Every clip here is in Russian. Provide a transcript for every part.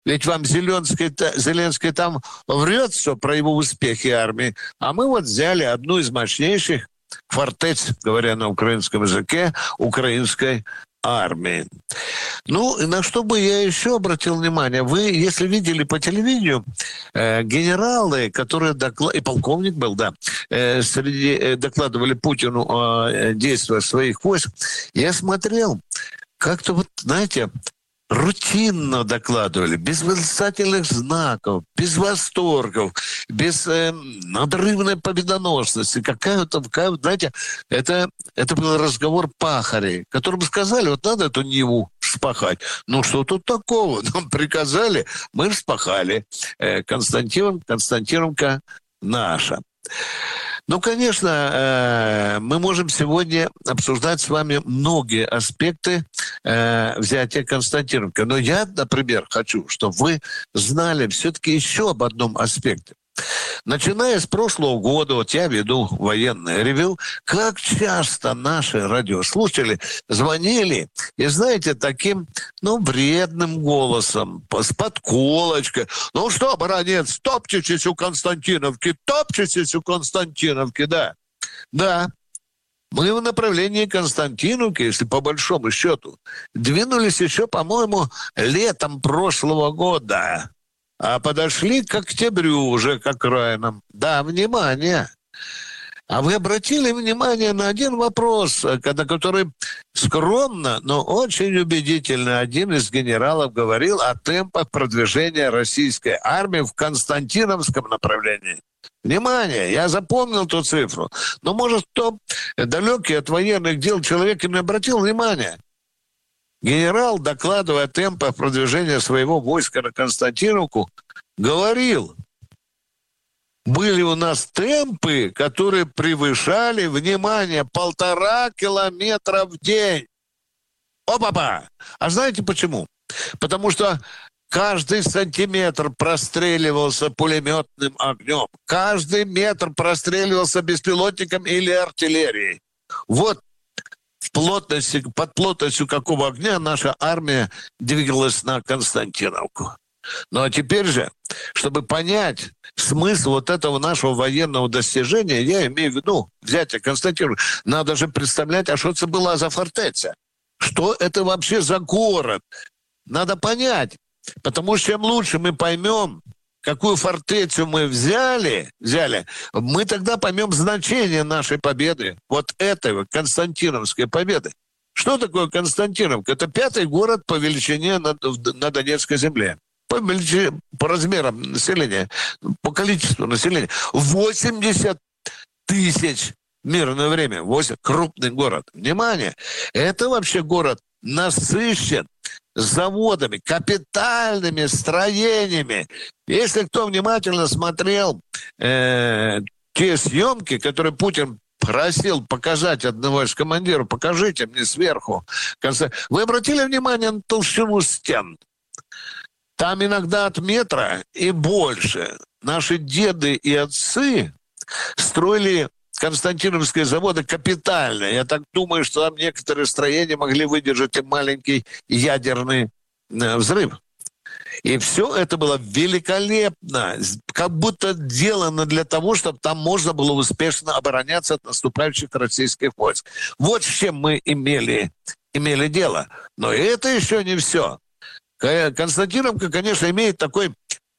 Ведь вам Зеленский там врет все про его успехи армии. А мы вот взяли одну из мощнейших фортец, говоря на украинском языке, украинской армии. Ну, и на что бы я еще обратил внимание? Вы, если видели по телевидению, генералы, которые и полковник был, да, докладывали Путину о действиях своих войск, я смотрел, как-то вот, знаете, рутинно докладывали, без восклицательных знаков, без восторгов, без надрывной победоносности. Какая-то, знаете, это был разговор пахарей, которым сказали, вот надо эту Ниву вспахать. Ну, что тут такого? Нам приказали, мы вспахали. Константиновка наша. Ну, конечно, мы можем сегодня обсуждать с вами многие аспекты взятия Константиновки. Но я, например, хочу, чтобы вы знали все-таки еще об одном аспекте. Начиная с прошлого года, вот я веду военное ревю, как часто наши радиослушатели звонили, и знаете, таким, вредным голосом, с подколочкой. Ну что, братец, топчетесь у Константиновки, да. Да. Мы в направлении Константиновки, если по большому счету, двинулись еще, по-моему, летом прошлого года. А подошли к октябрю уже, к окраинам. Да, внимание. А вы обратили внимание на один вопрос, на который скромно, но очень убедительно один из генералов говорил о темпах продвижения российской армии в Константиновском направлении. Внимание, я запомнил ту цифру. Но, может, кто далекий от военных дел человек и не обратил внимания. Генерал, докладывая о темпах продвижения своего войска на Константиновку, говорил, были у нас темпы, которые превышали, внимание, 1,5 километра в день. Опа-па! А знаете почему? Потому что каждый сантиметр простреливался пулеметным огнем. Каждый метр простреливался беспилотником или артиллерией. Вот под плотностью какого огня наша армия двигалась на Константиновку. Ну а теперь же, чтобы понять смысл вот этого нашего военного достижения, я имею в виду взятие Константиновки, надо же представлять, а что это была за фортеця? Что это вообще за город? Надо понять, потому что чем лучше мы поймем, какую фортецу мы взяли, мы тогда поймем значение нашей победы, вот этой Константиновской победы. Что такое Константиновка? Это 5-й город по величине на Донецкой земле. По размерам населения, по количеству населения. 80 тысяч в мирное время. Крупный город. Внимание! Это вообще город насыщен заводами, капитальными строениями. Если кто внимательно смотрел те съемки, которые Путин просил показать одного из командиров, покажите мне сверху. Вы обратили внимание на толщину стен? Там иногда от метра и больше. Наши деды и отцы строили Константиновские заводы капитально. Я так думаю, что там некоторые строения могли выдержать и маленький ядерный взрыв. И все это было великолепно, как будто сделано для того, чтобы там можно было успешно обороняться от наступающих российских войск. Вот с чем мы имели дело. Но это еще не все. Константиновка, конечно, имеет такой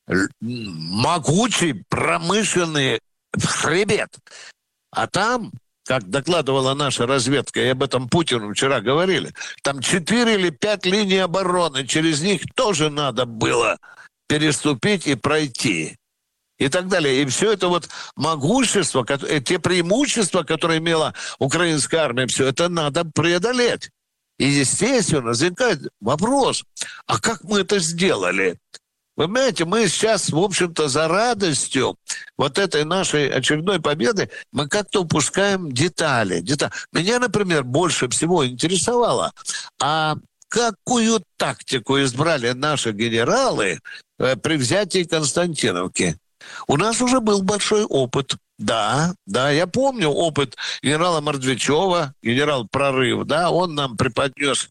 могучий промышленный хребет. А там, как докладывала наша разведка, и об этом Путину вчера говорили, там 4 или 5 линий обороны, через них тоже надо было переступить и пройти. И так далее. И все это вот могущество, те преимущества, которые имела украинская армия, все это надо преодолеть. И, естественно, возникает вопрос, а как мы это сделали? Вы понимаете, мы сейчас, в общем-то, за радостью вот этой нашей очередной победы мы как-то упускаем детали. Меня, например, больше всего интересовало, а какую тактику избрали наши генералы при взятии Константиновки? У нас уже был большой опыт. Да, я помню опыт генерала Мордвичева, генерал Прорыв, да, он нам преподнес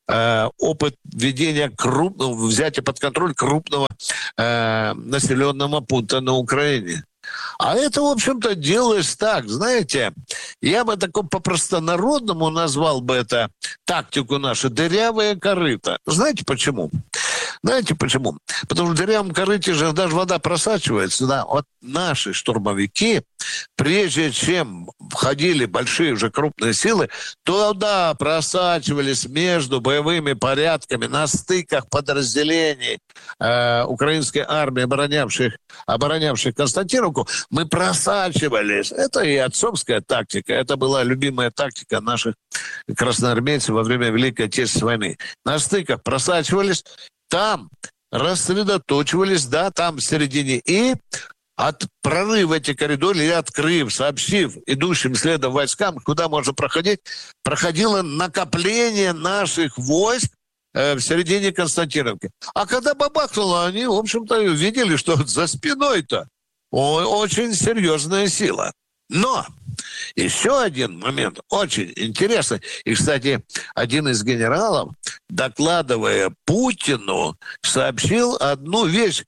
опыт ведения взятия под контроль крупного населенного пункта на Украине. А это, в общем-то, делаешь так, знаете, я бы таком по-простонародному назвал бы это тактику нашу «дырявое корыто». Знаете почему? Знаете почему? Потому что в дырявом корыте же даже вода просачивается. Да? Вот наши штурмовики, прежде чем входили большие уже крупные силы, туда просачивались между боевыми порядками на стыках подразделений украинской армии, оборонявших Константиновку. Мы просачивались. Это и отцовская тактика. Это была любимая тактика наших красноармейцев во время Великой Отечественной войны. На стыках просачивались, там рассредоточивались, да, там в середине, и от прорыва эти коридоры, или открыв, сообщив идущим следом войскам, куда можно проходить, проходило накопление наших войск в середине Константиновки. А когда бабахнуло, они, в общем-то, увидели, что за спиной-то очень серьезная сила. Но еще один момент очень интересный. И, кстати, один из генералов, докладывая Путину, сообщил одну вещь,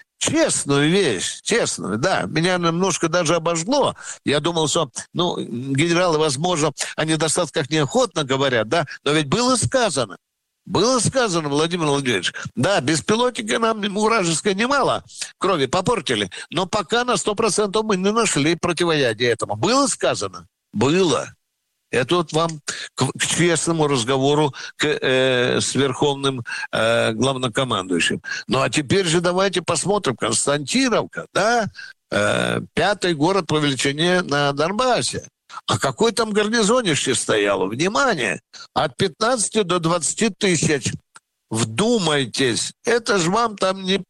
честную, да. Меня немножко даже обожгло. Я думал, что, генералы, возможно, о недостатках неохотно говорят, да, но ведь было сказано, Владимир Владимирович, да, беспилотника нам вражеское немало крови попортили, но пока на 100% мы не нашли противоядия этому. Было сказано? Было. Это вот вам к честному разговору с верховным главнокомандующим. Ну, а теперь же давайте посмотрим. Константиновка, да, 5-й город по величине на Донбассе. А какой там гарнизонище стояло? Внимание! От 15 до 20 тысяч. Вдумайтесь, это же вам там не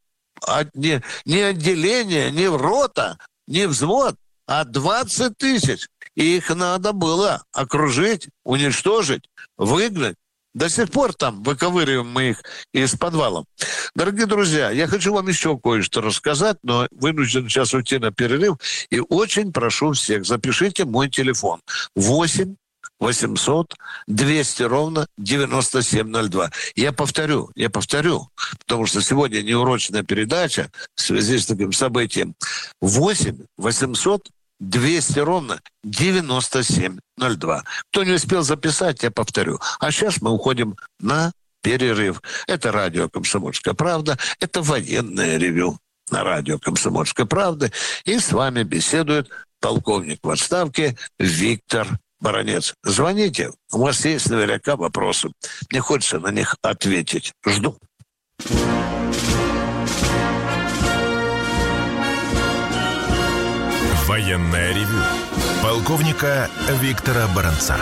отделение, не рота, не взвод, а 20 тысяч. И их надо было окружить, уничтожить, выгнать. До сих пор там выковыриваем мы их из подвала. Дорогие друзья, я хочу вам еще кое-что рассказать, но вынужден сейчас уйти на перерыв. И очень прошу всех, запишите мой телефон. 8 800 200 ровно 9702. Я повторю, потому что сегодня неурочная передача в связи с таким событием. 8 800 200 ровно 9702. Кто не успел записать, я повторю. А сейчас мы уходим на перерыв. Это радио «Комсомольская правда». Это военное ревю на радио «Комсомольская правда». И с вами беседует полковник в отставке Виктор Баранец. Звоните. У вас есть наверняка вопросы. Мне хочется на них ответить. Жду. Военное ревю полковника Виктора Баранца.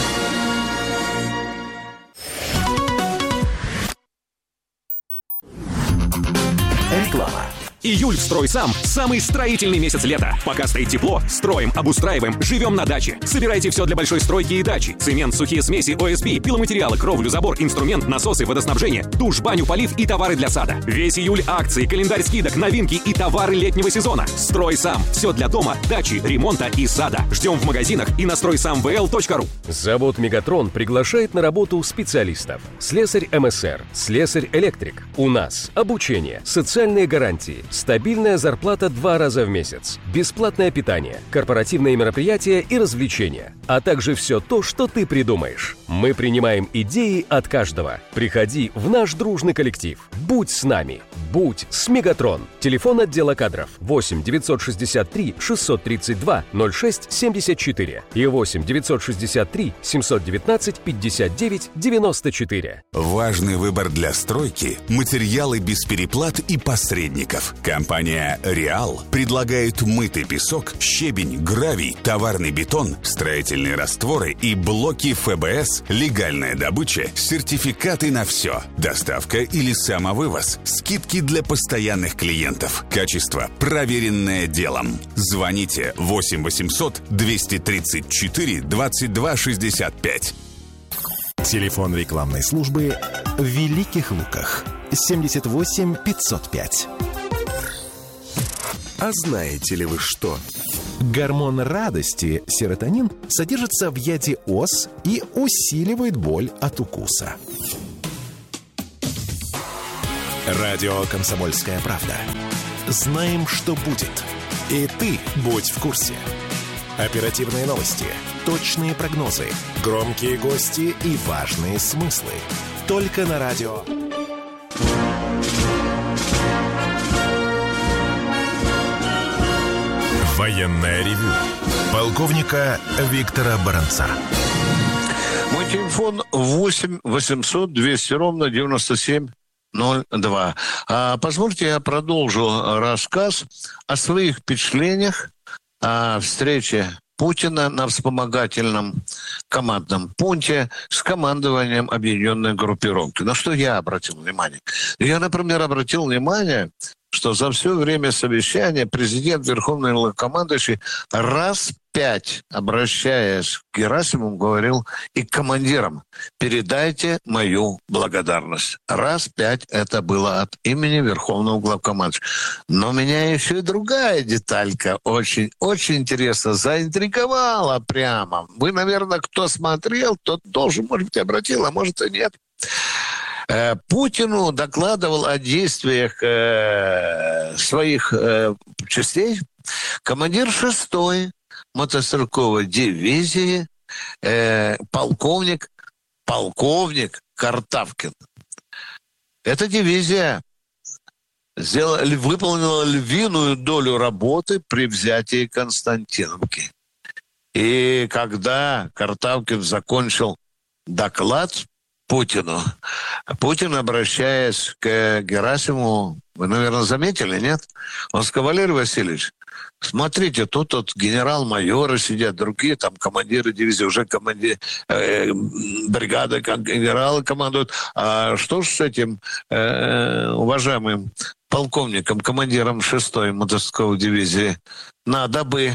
Реклама. Июль в «Стройсам» – самый строительный месяц лета. Пока стоит тепло, строим, обустраиваем, живем на даче. Собирайте все для большой стройки и дачи. Цемент, сухие смеси, ОСБ, пиломатериалы, кровлю, забор, инструмент, насосы, водоснабжение, душ, баню, полив и товары для сада. Весь июль акции, календарь скидок, новинки и товары летнего сезона. «Стройсам» – все для дома, дачи, ремонта и сада. Ждем в магазинах и на стройсамвл.ру. Завод «Мегатрон» приглашает на работу специалистов. Слесарь МСР, слесарь-электрик. У нас обучение, социальные гарантии, стабильная зарплата 2 раза в месяц, бесплатное питание, корпоративные мероприятия и развлечения, а также все то, что ты придумаешь. Мы принимаем идеи от каждого. Приходи в наш дружный коллектив. Будь с нами. Будь с «Мегатрон». Телефон отдела кадров 8 963 632 06 74 и 8 963 719 59 94. Важный выбор для стройки – материалы без переплат и посредников. Компания «Реал» предлагает мытый песок, щебень, гравий, товарный бетон, строительные растворы и блоки ФБС, легальная добыча, сертификаты на все, доставка или самовывоз, скидки для постоянных клиентов. Качество, проверенное делом. Звоните 8 800 234 22 65. Телефон рекламной службы в Великих Луках 78 505. А знаете ли вы что? Гормон радости, серотонин, содержится в яде ос и усиливает боль от укуса. Радио «Комсомольская правда». Знаем, что будет. И ты будь в курсе. Оперативные новости, точные прогнозы, громкие гости и важные смыслы. Только на радио. Военное ревю полковника Виктора Баранца. Мой телефон 8 800 200 ровно 9702. Позвольте, я продолжу рассказ о своих впечатлениях о встрече Путина на вспомогательном командном пункте с командованием объединенной группировки. На что я обратил внимание? Я, например, обратил внимание, что за все время совещания президент, верховный главнокомандующий, раз 5, обращаясь к Герасимову, говорил и к командирам: передайте мою благодарность. Раз 5 это было от имени верховного главнокомандующего. Но меня еще и другая деталька очень интересно заинтриговала прямо. Вы, наверное, кто смотрел, тот должен, может быть, обратил, а может и нет. Путину докладывал о действиях своих частей командир 6-й мотострелковой дивизии полковник Картавкин. Эта дивизия выполнила львиную долю работы при взятии Константиновки. И когда Картавкин закончил доклад Путину, Путин, обращаясь к Герасимову, вы, наверное, заметили, нет? Он сказал: Валерий Васильевич, смотрите, тут генерал-майоры сидят, другие там командиры дивизии, уже бригады, генералы командуют. А что ж с этим уважаемым полковником, командиром 6-й мотострелковой дивизии? Надо бы.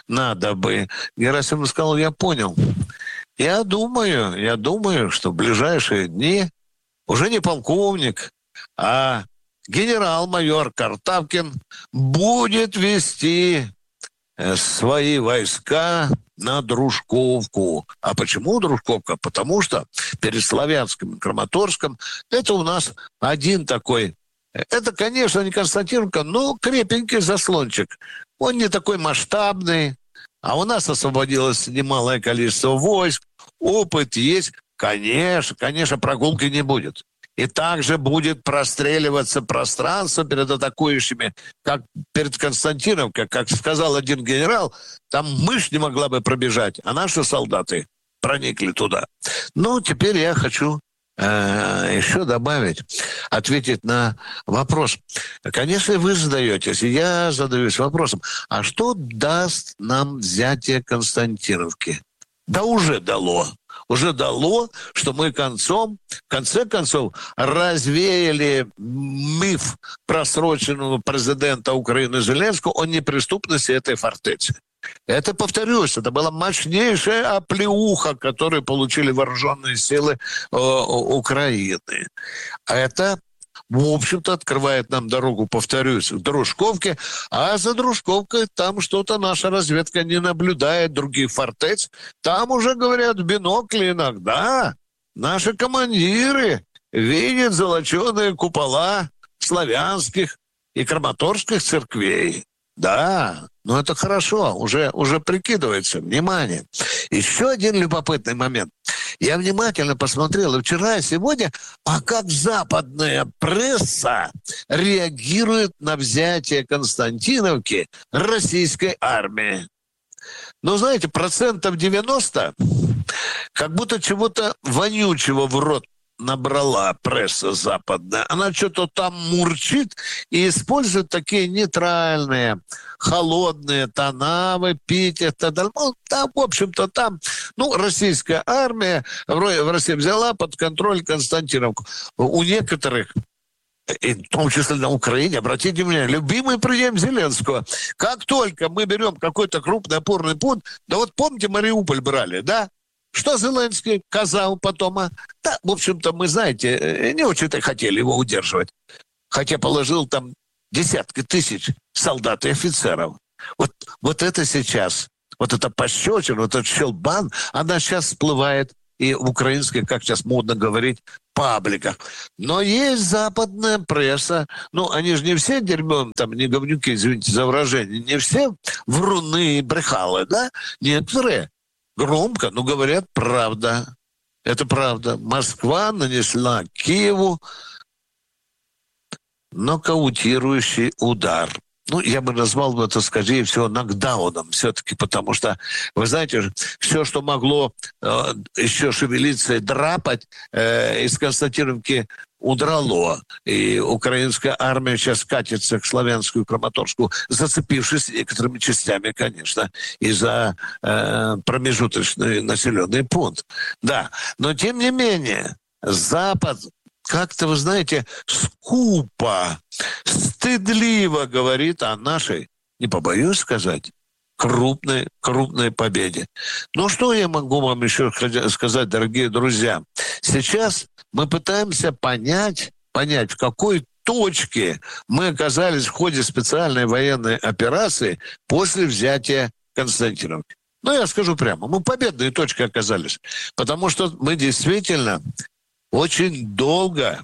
Герасимов сказал: я понял. Я думаю, что в ближайшие дни уже не полковник, а генерал-майор Картавкин будет вести свои войска на Дружковку. А почему Дружковка? Потому что перед Славянском и Краматорском это у нас один такой. Это, конечно, не Константиновка, но крепенький заслончик. Он не такой масштабный. А у нас освободилось немалое количество войск, опыт есть. Конечно, прогулки не будет. И также будет простреливаться пространство перед атакующими, как перед Константиновкой. Как сказал один генерал, там мышь не могла бы пробежать, а наши солдаты проникли туда. Ну, теперь я хочу еще добавить, ответить на вопрос. Конечно, вы задаетесь, и я задаюсь вопросом: а что даст нам взятие Константиновки? Да уже дало, что мы в конце концов развеяли миф просроченного президента Украины Зеленского о неприступности этой фортецы. Это, повторюсь, это была мощнейшая оплеуха, которую получили вооруженные силы Украины. Это, в общем-то, открывает нам дорогу, повторюсь, к Дружковке, а за Дружковкой там что-то наша разведка не наблюдает, других фортец. Там уже, говорят, в бинокле иногда наши командиры видят золоченые купола славянских и краматорских церквей. Да, но это хорошо, уже прикидывается. Внимание. Еще один любопытный момент. Я внимательно посмотрел и вчера, и сегодня, как западная пресса реагирует на взятие Константиновки российской армии. Ну, знаете, 90% как будто чего-то вонючего в рот набрала пресса западная. Она что-то там мурчит и использует такие нейтральные, холодные тона, эпитеты. Ну, там, в общем-то, российская армия в России взяла под контроль Константиновку. У некоторых, и в том числе на Украине, обратите внимание, любимый прием Зеленского. Как только мы берем какой-то крупный опорный пункт, да вот помните, Мариуполь брали, да? Что Зеленский сказал потом? Да, в общем-то, мы, знаете, не очень-то хотели его удерживать. Хотя положил там десятки тысяч солдат и офицеров. Вот это сейчас, вот эта пощечина, вот этот щелбан, она сейчас всплывает и в украинских, как сейчас модно говорить, пабликах. Но есть западная пресса. Ну, они же не все дерьмом, там, не говнюки, извините за выражение, не все вруны и брехалы, да? Некоторые громко, но говорят правда. Это правда. Москва нанесла Киеву нокаутирующий удар. Ну, я бы назвал это, скорее всего, нокдауном все-таки, потому что, вы знаете, все, что могло еще шевелиться и драпать, из Константиновки удрало. И украинская армия сейчас катится к Славянску и Краматорску, зацепившись некоторыми частями, конечно, и за промежуточный населенный пункт. Да, но тем не менее, Запад как-то, вы знаете, скупо, стыдливо говорит о нашей, не побоюсь сказать, крупной победе. Ну, что я могу вам еще сказать, дорогие друзья? Сейчас мы пытаемся понять, в какой точке мы оказались в ходе специальной военной операции после взятия Константиновки. Ну, я скажу прямо, мы в победной точке оказались, потому что мы действительно очень долго,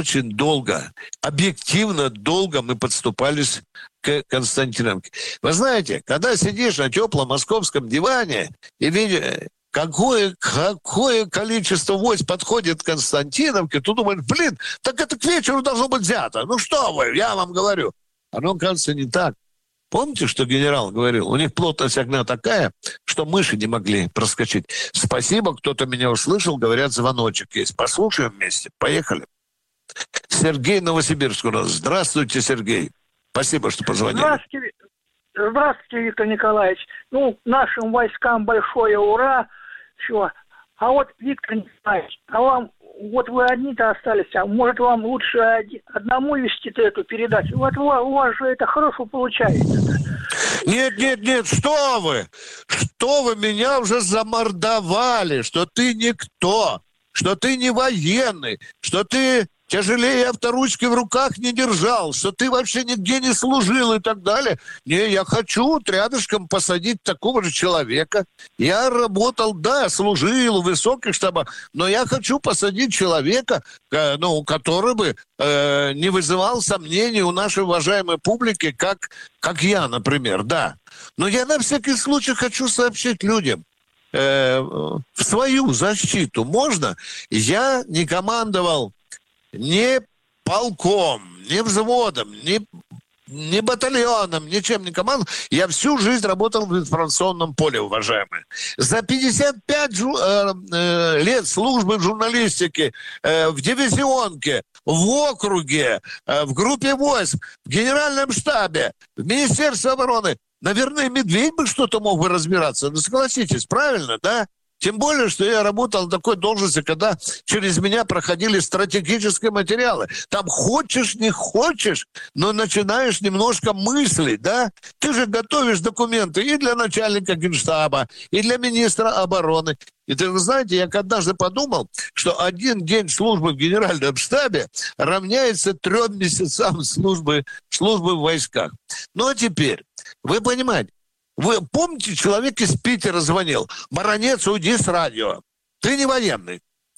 объективно долго мы подступались к Константиновке. Вы знаете, когда сидишь на теплом московском диване и видишь, какое количество войск подходит к Константиновке, то думаешь, блин, так это к вечеру должно быть взято. Ну что вы, я вам говорю. Оно, кажется, не так. Помните, что генерал говорил? У них плотность огня такая, что мыши не могли проскочить. Спасибо, кто-то меня услышал, говорят, звоночек есть. Послушаем вместе. Поехали. Сергей, Новосибирск у нас. Здравствуйте, Сергей. Спасибо, что позвонили. Здравствуйте, Виктор Николаевич. Ну, нашим войскам большое ура. Все. А вот, Виктор Николаевич, а вам, вот вы одни-то остались, а может вам лучше одному вести эту передачу? Вот у вас же это хорошо получается. Нет, что вы? Что вы, меня уже замордовали, что ты никто, что ты не военный, что ты тяжелее авторучки в руках не держал, что ты вообще нигде не служил и так далее. Не, я хочу рядышком посадить такого же человека. Я работал, да, служил в высоких штабах, но я хочу посадить человека, который бы не вызывал сомнений у нашей уважаемой публики, как я, например, да. Но я на всякий случай хочу сообщить людям, в свою защиту можно. Я не командовал ни полком, ни взводом, ни батальоном, ничем не командовал. Я всю жизнь работал в информационном поле, уважаемые. За 55 лет службы в журналистике, в дивизионке, в округе, в группе войск, в генеральном штабе, в Министерстве обороны, наверное, Медведь бы что-то мог бы разбираться. Ну, согласитесь, правильно, да? Тем более, что я работал на такой должности, когда через меня проходили стратегические материалы. Там хочешь, не хочешь, но начинаешь немножко мыслить, да? Ты же готовишь документы и для начальника Генштаба, и для министра обороны. И вы знаете, я однажды подумал, что один день службы в Генеральном штабе равняется 3 месяцам службы в войсках. Ну а теперь, вы понимаете, вы помните, человек из Питера звонил: «Баронец, уйди с радио. Ты не военный.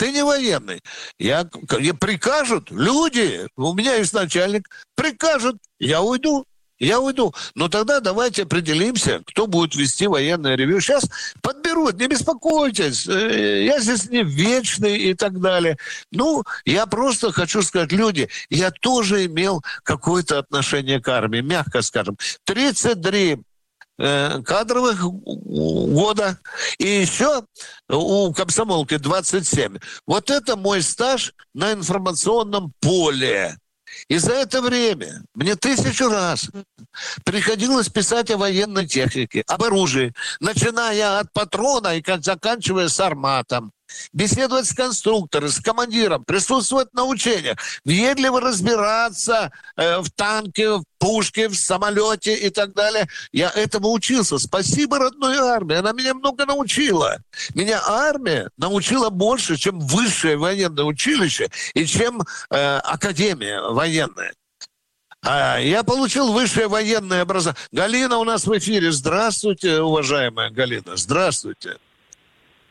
Я прикажут, люди, у меня есть начальник, прикажут, я уйду. Но тогда давайте определимся, кто будет вести военное ревью. Сейчас подберут, не беспокойтесь, я здесь не вечный и так далее. Ну, я просто хочу сказать, люди, я тоже имел какое-то отношение к армии, мягко скажем. 33 кадровых года, и еще у комсомолки 27. Вот это мой стаж на информационном поле. И за это время мне 1000 раз приходилось писать о военной технике, об оружии, начиная от патрона и заканчивая сарматом. Беседовать с конструктором, с командиром, присутствовать на учениях, въедливо разбираться в танке, в пушке, в самолете и так далее. Я этому учился. Спасибо родной армии. Она меня много научила. Меня армия научила больше, чем высшее военное училище и чем академия военная. Я получил высшее военное образование. 。 , 。 . 。 . 。 . 。 . 。 . 。 . 。 . 。 . 。 . . 。 . . 。 . 。 . . 。 . 。 . 。 . . 。 . 。 . 。 . 。 . 。 . 。 . . 。 . 。 . . 。 . 。 .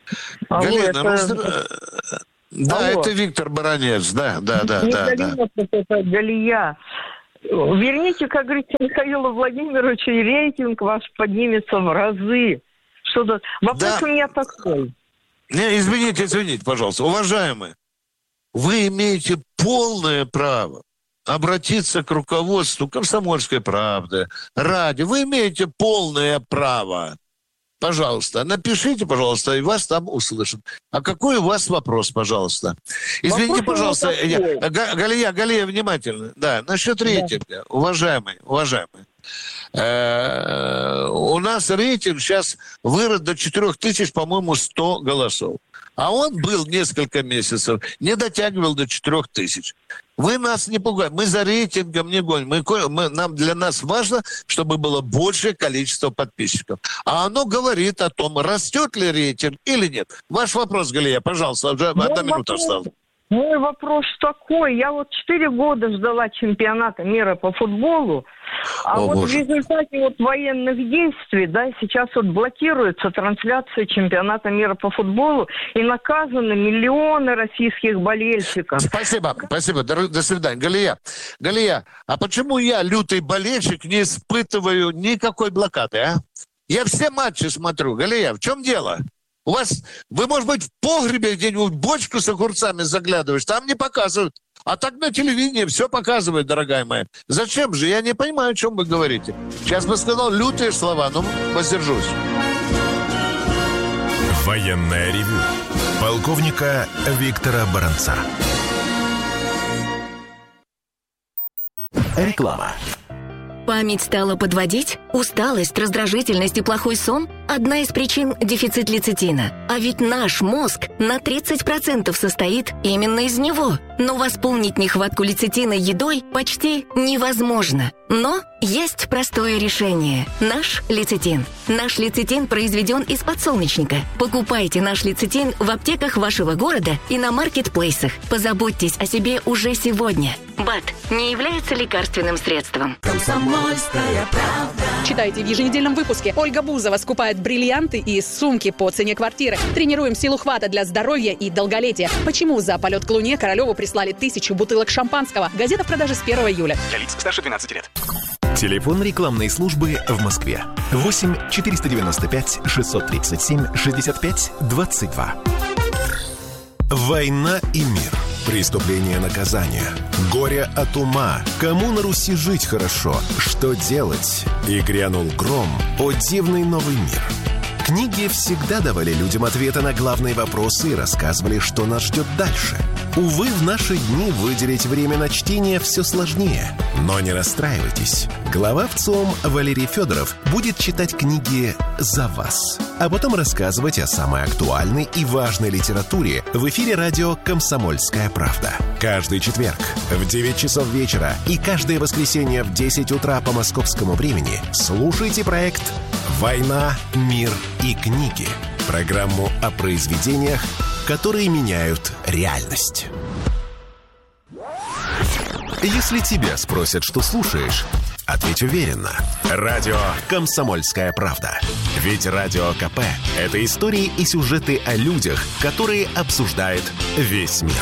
Галина, да, это Виктор Баранец, да. Галина, это Галия. Верните, как говорится, Михаилу Владимировичу, и рейтинг ваш поднимется в разы. Что-то... Вопрос у меня такой. Не, извините, пожалуйста. Уважаемые, вы имеете полное право обратиться к руководству «Комсомольской правды», радио. Вы имеете полное право. Пожалуйста, напишите, пожалуйста, и вас там услышат. А какой у вас вопрос, пожалуйста? Извините, пожалуйста, Галия, внимательно. Да, насчет рейтинга. Уважаемые. У нас рейтинг сейчас вырос до 4000, по-моему, 100 голосов. А он был несколько месяцев, не дотягивал до 4000. Вы нас не пугаете. Мы за рейтингом не гоним. Для нас важно, чтобы было большее количество подписчиков. А оно говорит о том, растет ли рейтинг или нет. Ваш вопрос, Галия, пожалуйста, уже 1 минута осталась. Мой вопрос такой. Я 4 года ждала чемпионата мира по футболу, а в результате военных действий, сейчас блокируется трансляция чемпионата мира по футболу, и наказаны миллионы российских болельщиков. Спасибо. До свидания. Галия, а почему я, лютый болельщик, не испытываю никакой блокады, а? Я все матчи смотрю. Галия, в чем дело? У вас, вы, может быть, в погребе где-нибудь бочку с огурцами заглядываешь, там не показывают. А так на телевидении все показывают, дорогая моя. Зачем же? Я не понимаю, о чем вы говорите. Сейчас бы сказал лютые слова, но воздержусь. Военное ревю полковника Виктора Баранца. Реклама. Память стала подводить? Усталость, раздражительность и плохой сон – одна из причин – дефицит лецитина. А ведь наш мозг на 30% состоит именно из него. Но восполнить нехватку лецитина едой почти невозможно. Но есть простое решение – наш лецитин. Наш лецитин произведен из подсолнечника. Покупайте наш лецитин в аптеках вашего города и на маркетплейсах. Позаботьтесь о себе уже сегодня. БАД не является лекарственным средством. Комсомольская правда. Читайте в еженедельном выпуске. Ольга Бузова скупает бриллианты и сумки по цене квартиры. Тренируем силу хвата для здоровья и долголетия. Почему за полет к Луне Королеву прислали 1000 бутылок шампанского? Газета в продаже с 1 июля. Для лиц старше 12 лет. Телефон рекламной службы в Москве. 8 495 637 65 22. Война и мир. Преступление, наказание. Горе от ума. Кому на Руси жить хорошо? Что делать? И грянул гром. О дивный новый мир. Книги всегда давали людям ответы на главные вопросы и рассказывали, что нас ждет дальше. Увы, в наши дни выделить время на чтение все сложнее. Но не расстраивайтесь. Глава ВЦИОМ Валерий Федоров будет читать книги за вас, а потом рассказывать о самой актуальной и важной литературе в эфире радио «Комсомольская правда». Каждый четверг в 9 часов вечера и каждое воскресенье в 10 утра по московскому времени слушайте проект «Война, мир и книги». Программу о произведениях, которые меняют реальность. Если тебя спросят, что слушаешь, ответь уверенно. Радио «Комсомольская правда». Ведь Радио КП – это истории и сюжеты о людях, которые обсуждает весь мир.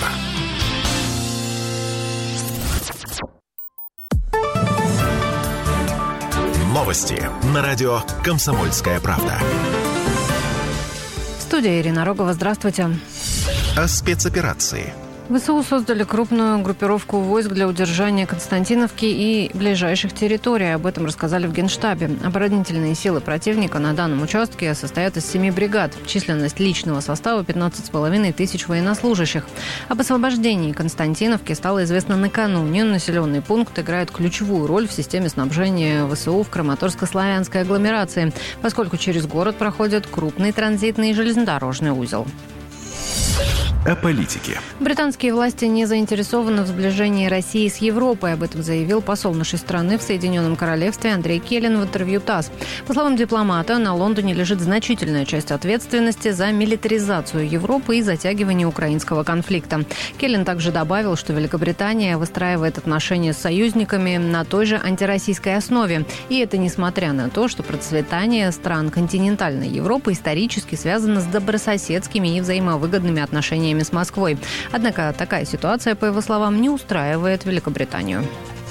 Новости на радио «Комсомольская правда». Студия Ирина Рогова. Здравствуйте. О спецоперации. ВСУ создали крупную группировку войск для удержания Константиновки и ближайших территорий. Об этом рассказали в Генштабе. Оборонительные силы противника на данном участке состоят из 7 бригад. Численность личного состава 15,5 тысяч военнослужащих. Об освобождении Константиновки стало известно накануне. Населенный пункт играет ключевую роль в системе снабжения ВСУ в Краматорско-Славянской агломерации, поскольку через город проходит крупный транзитный железнодорожный узел. о политике. Британские власти не заинтересованы в сближении России с Европой. Об этом заявил посол нашей страны в Соединенном Королевстве Андрей Келлен в интервью ТАСС. По словам дипломата, на Лондоне лежит значительная часть ответственности за милитаризацию Европы и затягивание украинского конфликта. Келлен также добавил, что Великобритания выстраивает отношения с союзниками на той же антироссийской основе. И это несмотря на то, что процветание стран континентальной Европы исторически связано с добрососедскими и взаимовыгодными отношениями с Москвой. Однако такая ситуация, по его словам, не устраивает Великобританию.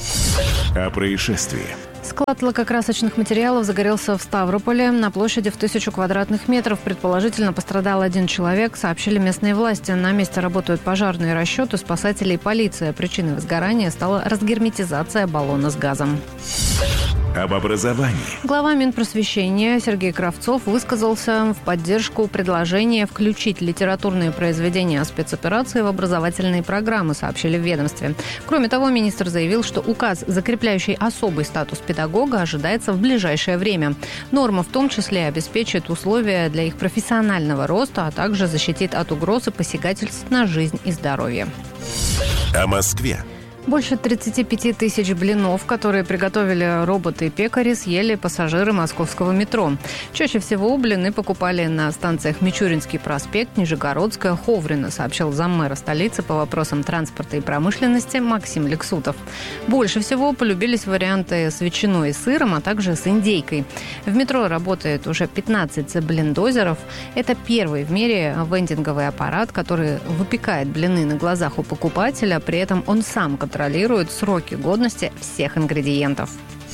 О происшествии. Склад лакокрасочных материалов загорелся в Ставрополе на площади в 1000 квадратных метров. Предположительно, пострадал один человек, сообщили местные власти. На месте работают пожарные расчеты, спасатели и полиция. Причиной возгорания стала разгерметизация баллона с газом. Об образовании. Глава Минпросвещения Сергей Кравцов высказался в поддержку предложения включить литературные произведения о спецоперации в образовательные программы, сообщили в ведомстве. Кроме того, министр заявил, что указ, закрепляющий особый статус педагога, ожидается в ближайшее время. Норма в том числе обеспечит условия для их профессионального роста, а также защитит от угроз и посягательств на жизнь и здоровье. О Москве. Больше 35 тысяч блинов, которые приготовили роботы-пекари, съели пассажиры московского метро. Чаще всего блины покупали на станциях Мичуринский проспект, Нижегородская, Ховрино, сообщил заммэра столицы по вопросам транспорта и промышленности Максим Лексутов. Больше всего полюбились варианты с ветчиной и сыром, а также с индейкой. В метро работает уже 15 блиндозеров. Это первый в мире вендинговый аппарат, который выпекает блины на глазах у покупателя, при этом он сам контролирует сроки годности всех ингредиентов.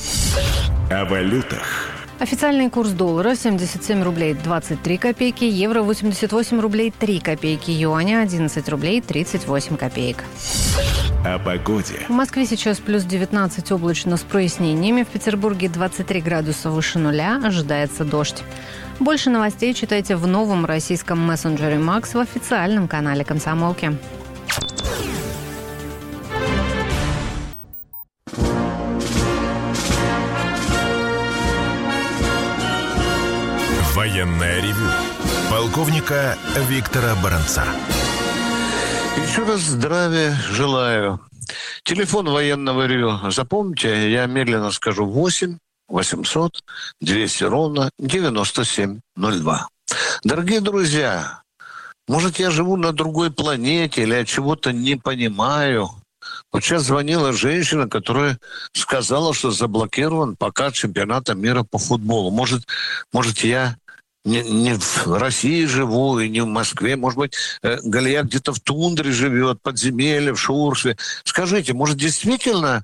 О валютах. Официальный курс доллара 77 рублей 23 копейки, евро 88 рублей 3 копейки, юаня 11 рублей 38 копеек. О погоде. В Москве сейчас плюс 19, облачно с прояснениями. В Петербурге 23 градуса выше нуля, ожидается дождь. Больше новостей читайте в новом российском мессенджере «Макс» в официальном канале «Комсомолки». Военное ревю полковника Виктора Баранца. Еще раз здравия желаю. Телефон военного ревю запомните, я медленно скажу: 8 800 200 ровно 9702. Дорогие друзья, может, я живу на другой планете или я чего-то не понимаю. Вот сейчас звонила женщина, которая сказала, что заблокирован показ чемпионата мира по футболу. Может я не в России живу и не в Москве. Может быть, Галия где-то в тундре живет, подземелье, в Шурфе. Скажите, может, действительно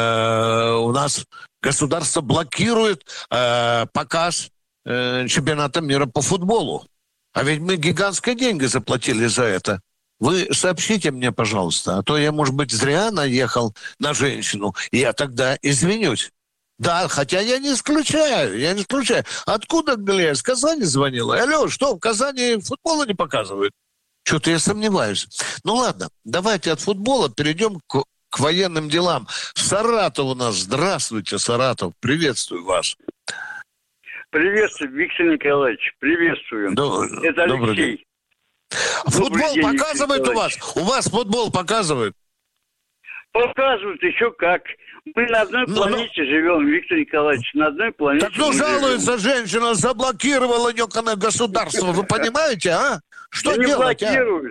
у нас государство блокирует показ чемпионата мира по футболу? А ведь мы гигантские деньги заплатили за это. Вы сообщите мне, пожалуйста, а то я, может быть, зря наехал на женщину, и я тогда извинюсь. Да, хотя я не исключаю. Откуда Галия? Из Казани звонила? Алло, что, в Казани футбола не показывают? Что-то я сомневаюсь. Ну ладно, давайте от футбола перейдем к военным делам. Саратов у нас. Здравствуйте, Саратов. Приветствую вас. Приветствую, Виктор Николаевич. Приветствую. Это Алексей. Футбол день, показывает у вас? У вас футбол показывают? Показывают еще как. Мы на одной планете живем, Виктор Николаевич, на одной планете. Так жалуется женщина, заблокировала некое государство. Вы понимаете, а? Что да делать, не блокируют.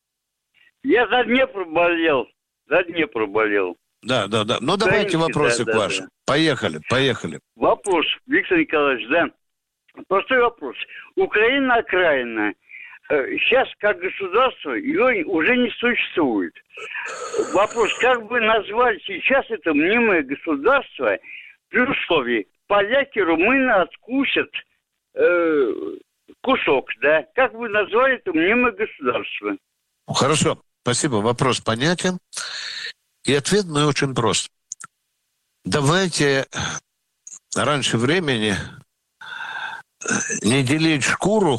Я за Днепр болел. Да. Ну, давайте вопросы к вашим. Да. Поехали. Вопрос, Виктор Николаевич, да. Простой вопрос. Украина окраина. Сейчас как государство ее уже не существует. Вопрос, как бы назвать сейчас это мнимое государство при условии поляки, румыны откусят кусок, да? Как бы назвали это мнимое государство? Хорошо, спасибо. Вопрос понятен. И ответ мой очень прост. Давайте раньше времени не делить шкуру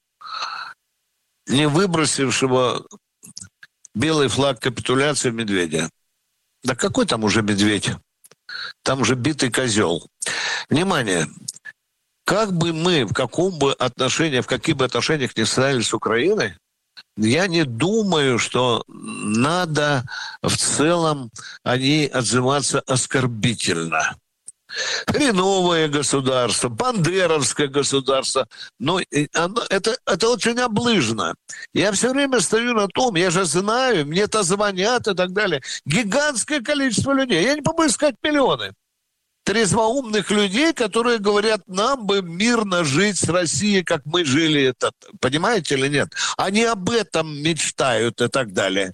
не выбросившего белый флаг капитуляции медведя. Да какой там уже медведь? Там уже битый козел. Внимание! Как бы мы, в каких бы отношениях ни стояли с Украиной, я не думаю, что надо в целом о ней отзываться оскорбительно. Хреновое государство, бандеровское государство. Но это очень облыжно. Я все время стою на том, я же знаю, мне-то звонят и так далее. Гигантское количество людей. Я не побоюсь сказать миллионы. Трезвоумных людей, которые говорят, нам бы мирно жить с Россией, как мы жили. Понимаете или нет? Они об этом мечтают и так далее.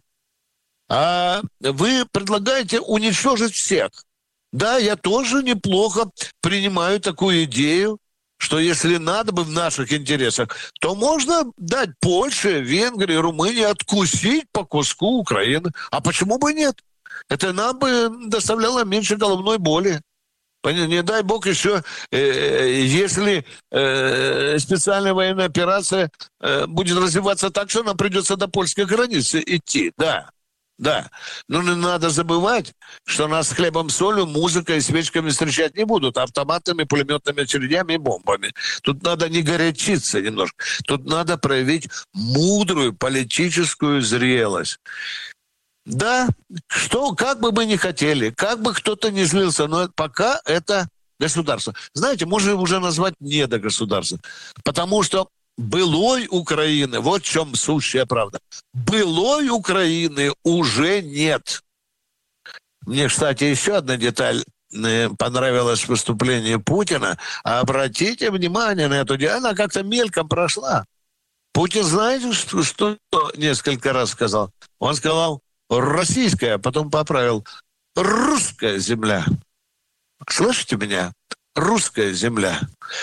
А вы предлагаете уничтожить всех. Да, я тоже неплохо принимаю такую идею, что если надо бы в наших интересах, то можно дать Польше, Венгрии, Румынии откусить по куску Украины. А почему бы нет? Это нам бы доставляло меньше головной боли. Не дай бог еще, если специальная военная операция будет развиваться так, что нам придется до польской границы идти. Да. Но не надо забывать, что нас хлебом, солью, музыкой и свечками встречать не будут, автоматами, пулеметными очередями и бомбами. Тут надо не горячиться немножко. Тут надо проявить мудрую политическую зрелость. Да, как бы мы ни хотели, как бы кто-то ни злился, но пока это государство. Знаете, можно уже назвать недогосударство, потому что былой Украины, вот в чем сущая правда, былой Украины уже нет. Мне, кстати, еще одна деталь понравилась в выступлении Путина. Обратите внимание на эту деталь, она как-то мельком прошла. Путин, знаете, что несколько раз сказал? Он сказал «российская», потом поправил «русская земля». Слышите меня? Русская земля.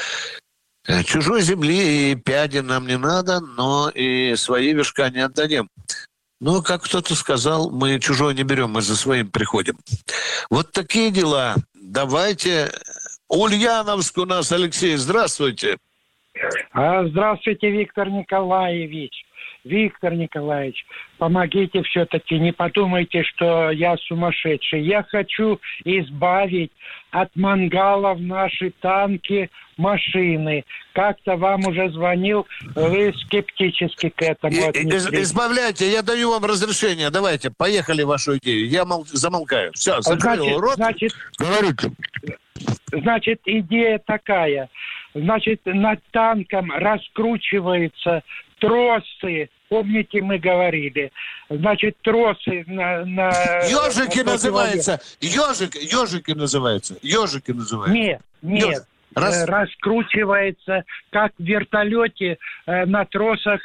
Чужой земли и пяди нам не надо, но и свои вершка не отдадим. Но, как кто-то сказал, мы чужой не берем, мы за своим приходим. Вот такие дела. Давайте. Ульяновск у нас, Алексей, здравствуйте. Здравствуйте, Виктор Николаевич. Виктор Николаевич, помогите все-таки, не подумайте, что я сумасшедший. Я хочу избавить от мангалов наши танки, машины. Как-то вам уже звонил, вы скептически к этому отнеслись. Избавляйте, я даю вам разрешение. Давайте, поехали вашу идею. Я замолкаю. Все, закрыл рот. Говорите. Значит, идея такая. Значит, над танком раскручиваются тросы. Помните, мы говорили. Значит, тросы на Ежики называется. Ежики называются. Нет. Раскручивается, как в вертолете на тросах,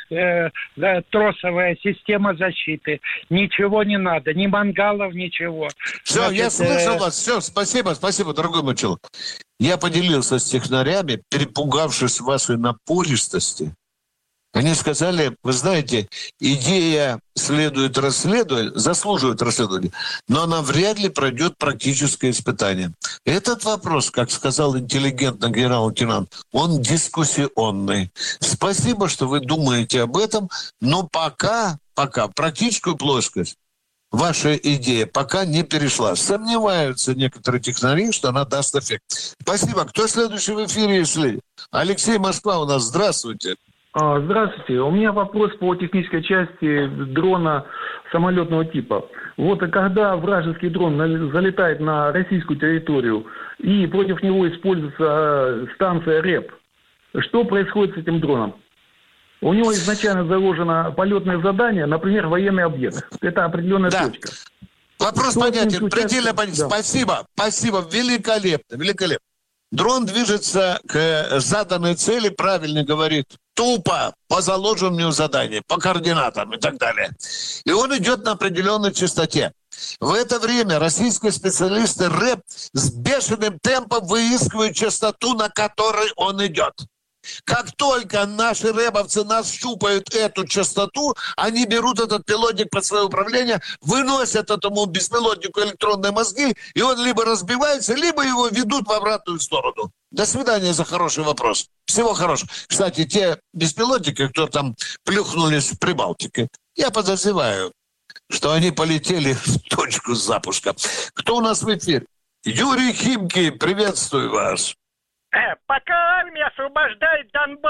тросовая система защиты. Ничего не надо, ни мангалов, ничего. Все, я слышал вас. Все, спасибо, дорогой мой человек. Я поделился с технарями, перепугавшись вашей напористости. Они сказали, вы знаете, идея заслуживает расследования, но она вряд ли пройдет практическое испытание. Этот вопрос, как сказал интеллигентно генерал-лейтенант, он дискуссионный. Спасибо, что вы думаете об этом, но пока практическую плоскость ваша идея пока не перешла. Сомневаются некоторые технари, что она даст эффект. Спасибо. Кто следующий в эфире, если? Алексей, Москва у нас. Здравствуйте. Здравствуйте. У меня вопрос по технической части дрона самолетного типа. Вот когда вражеский дрон залетает на российскую территорию и против него используется станция РЭП, что происходит с этим дроном? У него изначально заложено полетное задание, например, военный объект. Это определенная точка. Вопрос понятен, предельно понятен. Да. Спасибо. Великолепно. Дрон движется к заданной цели, правильно говорит, тупо по заложенному заданию, по координатам и так далее. И он идет на определенной частоте. В это время российские специалисты РЭП с бешеным темпом выискивают частоту, на которой он идет. Как только наши рэбовцы нащупают эту частоту, они берут этот пилотник под свое управление, выносят этому беспилотнику электронные мозги, и он либо разбивается, либо его ведут в обратную сторону. До свидания за хороший вопрос. Всего хорошего. Кстати, те беспилотники, кто там плюхнулись в Прибалтике, я подозреваю, что они полетели в точку запуска. Кто у нас в эфире? Юрий Химки, приветствую вас. Пока армия освобождает Донбасс,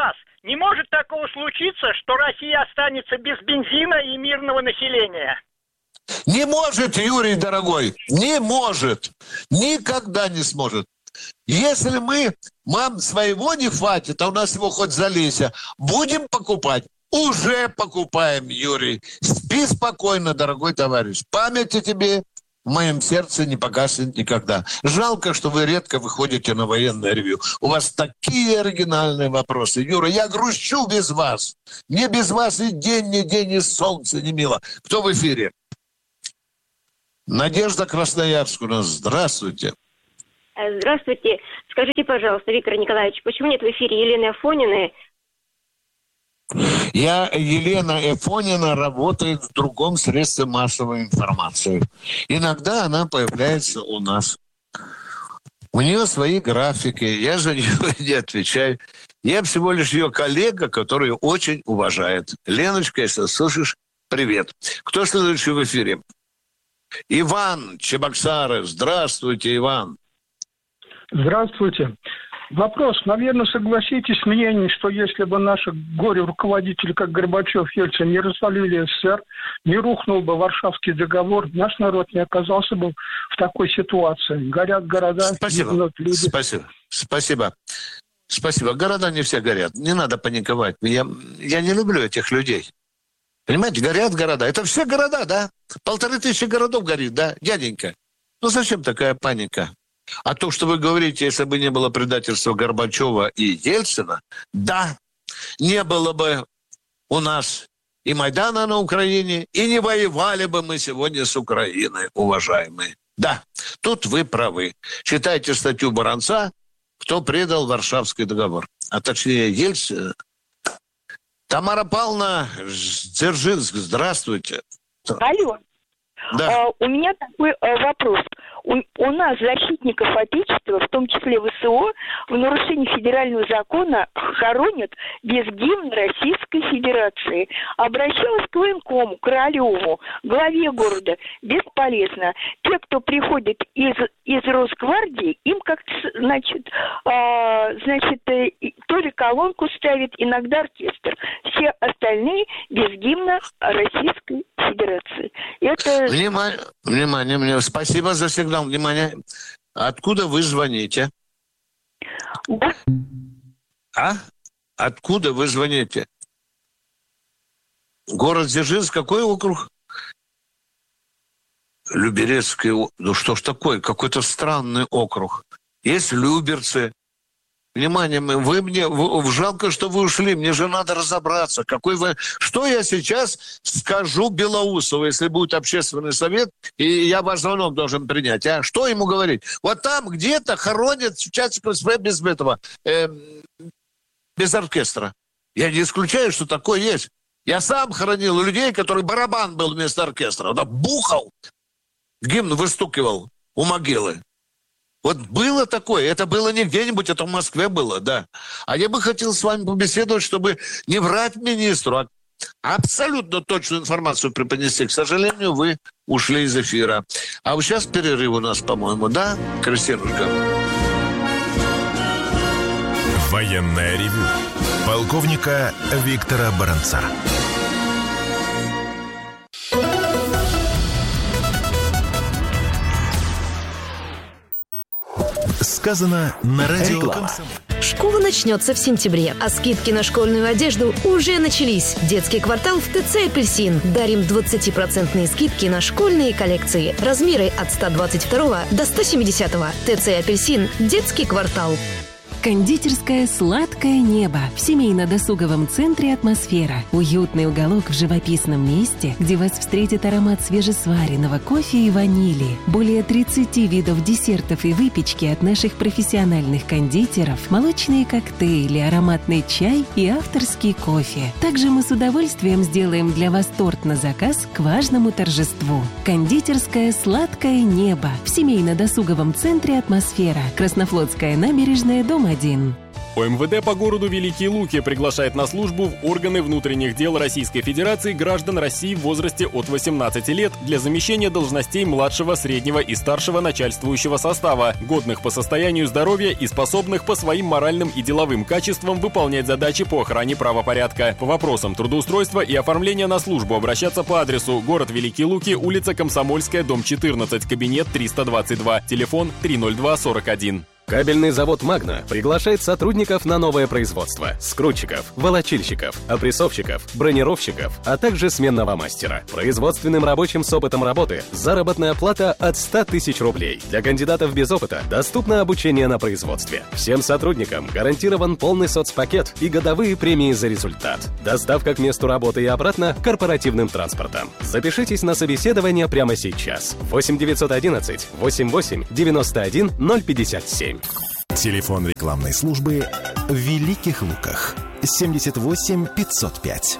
Не может такого случиться, что Россия останется без бензина и мирного населения. Не может, Юрий дорогой, не может. Никогда не сможет. Если нам своего не хватит, а у нас его хоть залейся, будем покупать. Уже покупаем, Юрий. Спи спокойно, дорогой товарищ. Память о тебе в моем сердце не погаснет никогда. Жалко, что вы редко выходите на военное ревью. У вас такие оригинальные вопросы. Юра, я грущу без вас. Мне без вас и день, и солнце не мило. Кто в эфире? Надежда, Красноярск у нас. Здравствуйте. Здравствуйте. Скажите, пожалуйста, Виктор Николаевич, почему нет в эфире Елены Афониной? Елена Афонина работает в другом средстве массовой информации. Иногда она появляется у нас. У нее свои графики, я за нее не отвечаю. Я всего лишь ее коллега, который ее очень уважает. Леночка, если слышишь, привет. Кто следующий в эфире? Иван, Чебоксары. Здравствуйте, Иван. Здравствуйте. Вопрос. Наверное, согласитесь с мнением, что если бы наши горе-руководители, как Горбачев, Ельцин, не развалили СССР, не рухнул бы Варшавский договор, наш народ не оказался бы в такой ситуации. Горят города, гибнут люди. Спасибо. Города не все горят. Не надо паниковать. Я не люблю этих людей. Понимаете, горят города. Это все города, да? 1500 городов горит, да, дяденька? Ну зачем такая паника? А то, что вы говорите, если бы не было предательства Горбачева и Ельцина, да, не было бы у нас и Майдана на Украине, и не воевали бы мы сегодня с Украиной, уважаемые. Да, тут вы правы. Читайте статью Баранца, кто предал Варшавский договор. А точнее, Ельцин. Тамара Павловна Дзержинск, здравствуйте. Алло. Да. У меня такой вопрос. У нас защитников Отечества, в том числе ВСО, в нарушении федерального закона хоронят без гимна Российской Федерации. Обращалась к военкому, Королеву, главе города. Бесполезно. Те, кто приходит из Росгвардии, им как-то, то ли колонку ставит, иногда оркестр. Все остальные без гимна Российской Федерации. Это... Внимание. Спасибо за сигнал. Внимание. Откуда вы звоните? Да. Откуда вы звоните? Город Дзержинск, какой округ? Люберецкий. Ну что ж такое? Какой-то странный округ. Есть Люберцы. Внимание, жалко, что вы ушли. Мне же надо разобраться. Что я сейчас скажу Белоусову, если будет общественный совет, и я ваш звонок должен принять? Что ему говорить? Вот там где-то хоронят участников СВ без оркестра. Я не исключаю, что такое есть. Я сам хоронил людей, который барабан был вместо оркестра. Да, бухал, гимн выстукивал у могилы. Вот было такое, это было не где-нибудь, это в Москве было, да. А я бы хотел с вами побеседовать, чтобы не врать министру, а абсолютно точную информацию преподнести. К сожалению, вы ушли из эфира. А вот сейчас перерыв у нас, по-моему, да, Кристинушка? Военное ревю полковника Виктора Баранца. Сказано на радио. Школа начнется в сентябре, а скидки на школьную одежду уже начались. Детский квартал в ТЦ «Апельсин». Дарим 20% скидки на школьные коллекции. Размеры от 122 до 170. ТЦ «Апельсин». Детский квартал. Кондитерская «Сладкое небо» в семейно-досуговом центре «Атмосфера». Уютный уголок в живописном месте, где вас встретит аромат свежесваренного кофе и ванили. Более 30 видов десертов и выпечки от наших профессиональных кондитеров, молочные коктейли, ароматный чай и авторский кофе. Также мы с удовольствием сделаем для вас торт на заказ к важному торжеству. Кондитерская «Сладкое небо» в семейно-досуговом центре «Атмосфера». Краснофлотская набережная, дом 1. ОМВД по городу Великие Луки приглашает на службу в органы внутренних дел Российской Федерации граждан России в возрасте от 18 лет для замещения должностей младшего, среднего и старшего начальствующего состава, годных по состоянию здоровья и способных по своим моральным и деловым качествам выполнять задачи по охране правопорядка. По вопросам трудоустройства и оформления на службу обращаться по адресу: город Великие Луки, улица Комсомольская, дом 14, кабинет 322, телефон 30241. Кабельный завод «Магна» приглашает сотрудников на новое производство: скрутчиков, волочильщиков, опрессовщиков, бронировщиков, а также сменного мастера. Производственным рабочим с опытом работы заработная плата от 100 тысяч рублей. Для кандидатов без опыта доступно обучение на производстве. Всем сотрудникам гарантирован полный соцпакет и годовые премии за результат. Доставка к месту работы и обратно корпоративным транспортом. Запишитесь на собеседование прямо сейчас. 8 911 88 91 057. Телефон рекламной службы в Великих Луках 78 505.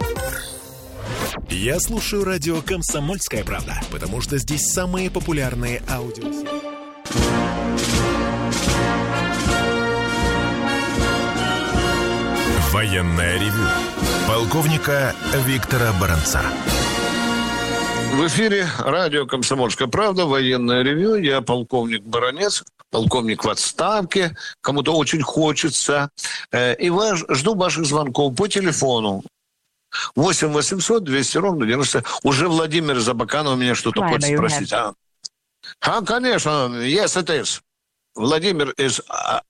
Я слушаю радио «Комсомольская правда», потому что здесь самые популярные аудио. Военное ревю полковника Виктора Баранца. В эфире радио «Комсомольская правда», военное ревью. Я полковник Баранец, полковник в отставке. Кому-то очень хочется. И жду ваших звонков по телефону. 8 800 200 ровно 90. Уже Владимир Забаканов меня что-то хочет спросить. Конечно. Yes, it is. Владимир из